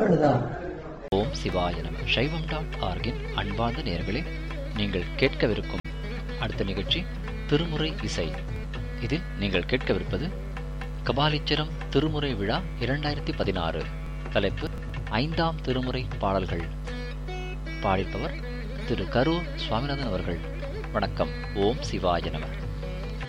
அவ்வளவுதான். ஓம் சிவாய நம. சைவம்.org-இன் அன்பார்ந்த நேயர்களே, நீங்கள் கேட்கவிருக்கும் அடுத்த நிகழ்ச்சி திருமுறை இசை. இதில் நீங்கள் கேட்கவிருப்பது கபாலீச்சரம் திருமுறை விழா 2016. தலைப்பு ஐந்தாம் திருமுறை பாடல்கள். பாடிப்பவர் திரு கரூர் சுவாமிநாதன் அவர்கள். வணக்கம். ஓம் சிவாய நம.